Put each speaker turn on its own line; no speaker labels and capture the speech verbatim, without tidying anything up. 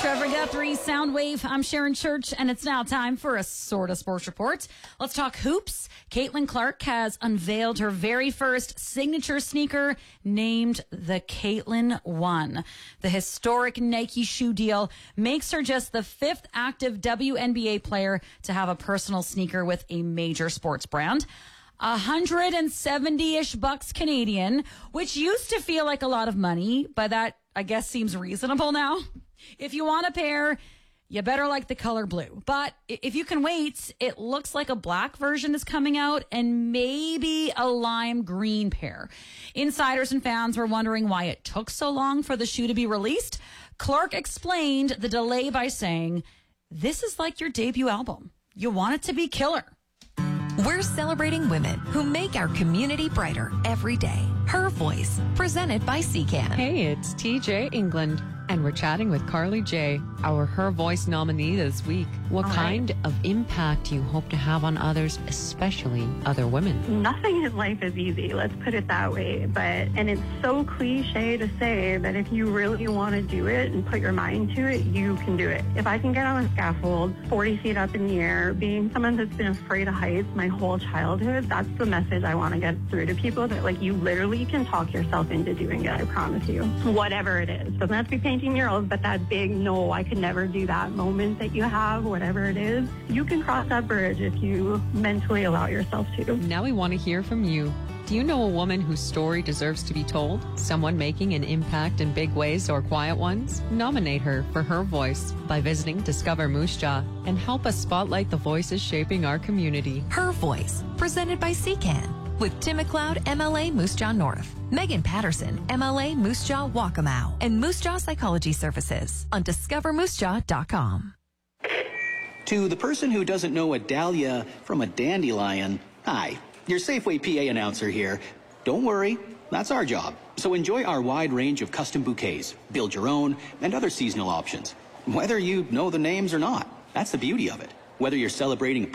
Trevor Guthrie, Soundwave. I'm Sharon Church, and it's now time for a sort of sports report. Let's talk hoops. Caitlin Clark has unveiled her very first signature sneaker named the Caitlin One. The historic Nike shoe deal makes her just the fifth active W N B A player to have a personal sneaker with a major sports brand. one hundred seventy-ish bucks Canadian, which used to feel like a lot of money, but that, I guess, seems reasonable now. If you want a pair, you better like the color blue. But if you can wait, it looks like a black version is coming out and maybe a lime green pair. Insiders and fans were wondering why it took so long for the shoe to be released. Clark explained the delay by saying, "This is like your debut album. You want it to be killer."
We're celebrating women who make our community brighter every day. Her Voice, presented by C C A N.
Hey, it's T J England, and we're chatting with Carly J, our Her Voice nominee this week. What
All
kind
right.
of impact do you hope to have on others, especially other women?
Nothing in life is easy, let's put it that way. But, and it's so cliche to say that if you really want to do it and put your mind to it, you can do it. If I can get on a scaffold, forty feet up in the air, being someone that's been afraid of heights my whole childhood, that's the message I want to get through to people, that like you literally can talk yourself into doing it, I promise you. Whatever it is. Doesn't have to be painting murals, but that big, no, I could never do that moment that you have, whatever it is, you can cross that bridge if you mentally allow yourself to.
Now we want to hear from you. Do you know a woman whose story deserves to be told? Someone making an impact in big ways or quiet ones? Nominate her for Her Voice by visiting Discover Moose Jaw and help us spotlight the voices shaping our community.
Her Voice, presented by C C A N. With Tim McLeod, M L A Moose Jaw North, Megan Patterson, M L A Moose Jaw Waccamaw, and Moose Jaw Psychology Services on discover moose jaw dot com.
To the person who doesn't know a dahlia from a dandelion, hi, your Safeway P A announcer here. Don't worry, that's our job. So enjoy our wide range of custom bouquets, build your own, and other seasonal options. Whether you know the names or not, that's the beauty of it. Whether you're celebrating